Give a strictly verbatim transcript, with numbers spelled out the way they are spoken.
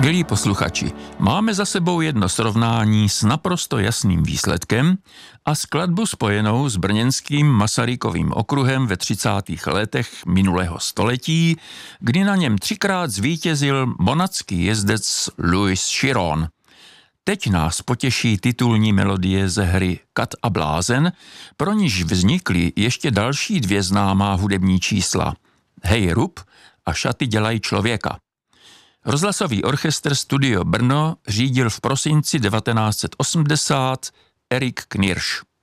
Milí posluchači, máme za sebou jedno srovnání s naprosto jasným výsledkem a skladbu spojenou s brněnským Masarykovým okruhem ve třicátých letech minulého století, kdy na něm třikrát zvítězil monatský jezdec Louis Chiron. Teď nás potěší titulní melodie ze hry Kat a blázen, pro níž vznikly ještě další dvě známá hudební čísla. Hej rub a Šaty dělají člověka. Rozhlasový orchestr Studio Brno řídil v prosinci devatenáct set osmdesát Erik Knirsch.